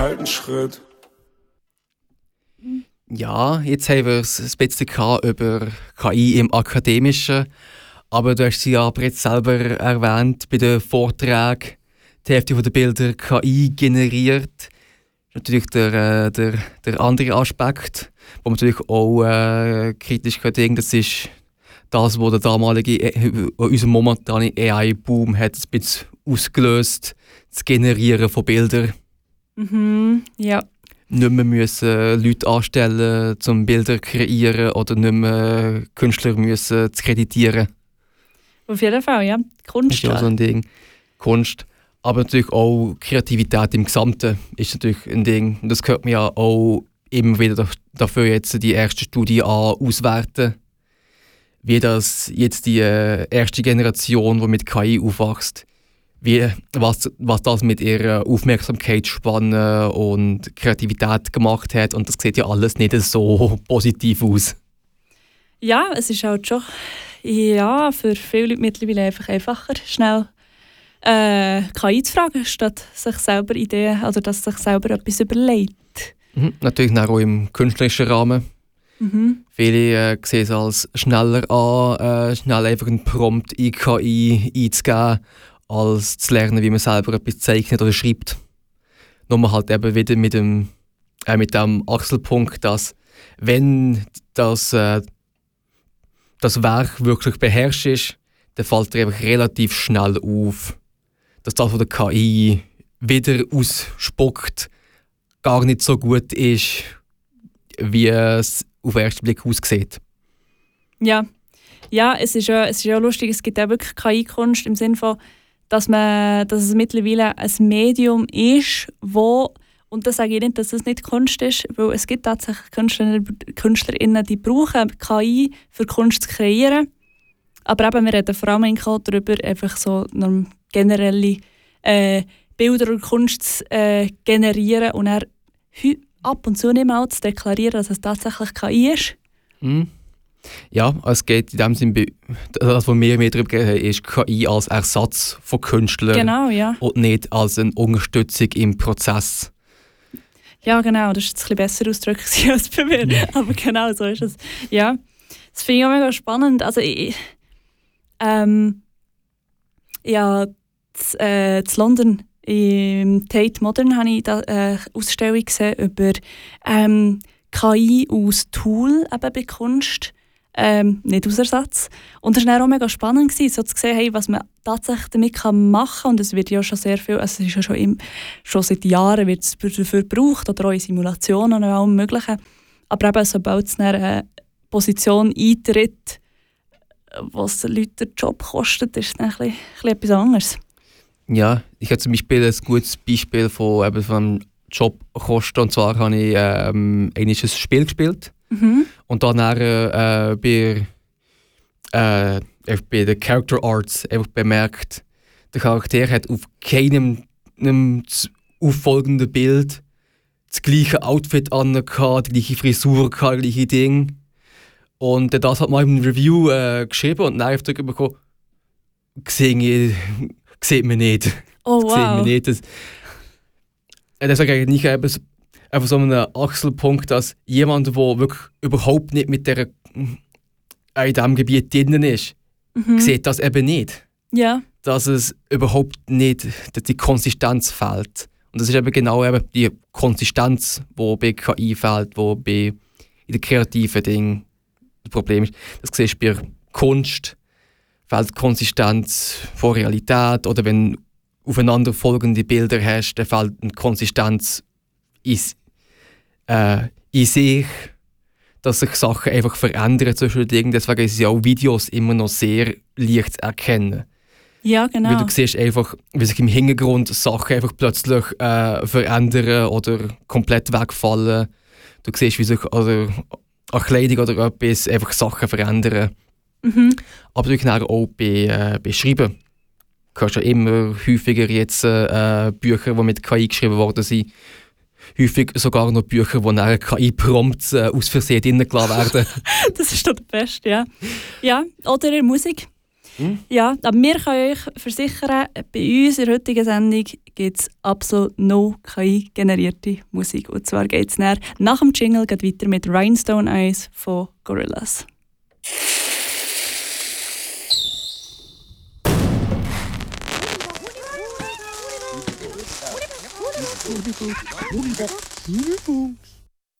halten Schritt. Ja, jetzt haben wir es ein bisschen über KI im Akademischen, aber du hast sie ja bereits selber erwähnt bei den Vorträgen. Die Hälfte der Bilder KI generiert. Das ist natürlich der andere Aspekt, wo man natürlich auch kritisch denken, das ist das, was der damalige, unser momentaner AI-Boom hat ein bisschen ausgelöst, das Generieren von Bildern. Mhm, ja. Nicht mehr müssen Leute anstellen, um Bilder zu kreieren oder nicht mehr Künstler müssen zu kreditieren. Auf jeden Fall, ja. Kunst. Das ist ja so ein Ding. Kunst. Aber natürlich auch Kreativität im Gesamten ist natürlich ein Ding. Und das hört man ja auch immer wieder dafür jetzt die erste Studie auswerten. Wie das jetzt die erste Generation, die mit KI aufwächst, was das mit ihrer Aufmerksamkeitsspanne und Kreativität gemacht hat. Und das sieht ja alles nicht so positiv aus. Ja, es ist halt schon für viele Leute mittlerweile einfacher, schnell KI zu fragen, statt sich selber Ideen, also dass sich selber etwas überlegt. Natürlich auch im künstlerischen Rahmen. Viele sehen es als schneller an, schnell einfach einen Prompt in KI einzugeben, als zu lernen, wie man selber etwas zeichnet oder schreibt. Nur halt eben wieder mit dem Achselpunkt, dass wenn das Werk wirklich beherrscht ist, dann fällt dir einfach relativ schnell auf, dass das, was der KI wieder ausspuckt, gar nicht so gut ist, wie es auf den ersten Blick aussieht. Ja, es ist ja lustig, es gibt ja wirklich KI-Kunst im Sinne von, dass es mittlerweile ein Medium ist, wo, und das sage ich nicht, dass es nicht Kunst ist, weil es gibt tatsächlich KünstlerInnen, die brauchen KI für Kunst zu kreieren. Aber eben, wir reden vor allem darüber, einfach so generelle Bilder und Kunst zu generieren und dann ab und zu nicht mal zu deklarieren, dass es tatsächlich KI ist. Ja, es geht in dem Sinne, das, was wir mehr darüber reden, ist KI als Ersatz von Künstlern. Genau, ja. Und nicht als eine Unterstützung im Prozess. Ja, genau, das ist jetzt ein bisschen besser ausgedrückt als bei mir. Ja. Aber genau so ist es. Ja, das finde ich auch mega spannend. Also in London im Tate Modern habe ich eine Ausstellung gesehen über KI als Tool eben bei Kunst. Nicht als Ersatz. Und es war dann auch mega spannend, so zu sehen, hey, was man tatsächlich damit machen kann. Und es wird ja schon sehr viel, also es ist ja schon seit Jahren wird es dafür gebraucht, oder auch in Simulationen und allem Möglichen. Aber eben, sobald es eine Position eintritt, was den Leuten den Job kostet, ist es dann ein bisschen etwas anderes. Ja, ich habe zum Beispiel ein gutes Beispiel von Jobkosten. Und zwar habe ich ein Spiel gespielt. Und dann bei den Character Arts einfach bemerkt, der Charakter hat auf keinem auffolgenden Bild das gleiche Outfit an, die gleiche Frisur, das gleiche Ding. Und das hat man im Review geschrieben und dann habe ich bekommen, sieht man nicht. Oh wow. Sieht man nicht. Das ist eigentlich nicht einfach so ein Achselpunkt, dass jemand, der wirklich überhaupt nicht mit in diesem Gebiet drin ist, sieht das eben nicht. Ja. Dass es überhaupt nicht, dass die Konsistenz fehlt. Und das ist eben genau die Konsistenz, die bei KI fehlt, die in den kreativen Dingen das Problem ist. Das siehst du bei Kunst, fehlt Konsistenz von Realität, oder wenn du aufeinanderfolgende Bilder hast, dann fehlt eine Konsistenz in sich, dass sich Sachen einfach verändern zwischen den Dingen. Deswegen sind ja auch Videos immer noch sehr leicht zu erkennen. Ja, genau. Weil du siehst einfach, wie sich im Hintergrund Sachen einfach plötzlich verändern oder komplett wegfallen. Du siehst, wie sich an Kleidung oder etwas einfach Sachen verändern. Aber du kannst auch bei Schreiben. Du hörst ja immer häufiger jetzt Bücher, die mit KI geschrieben worden sind. Häufig sogar noch Bücher, wo nachher KI-Prompts aus Versehen reingeladen werden. Das ist doch das Beste, ja. Ja, oder in der Musik. Ja, aber wir können euch versichern, bei uns in der heutigen Sendung gibt es absolut no KI-generierte Musik. Und zwar geht es nach dem Jingle weiter mit Rhinestone Eyes von Gorillaz.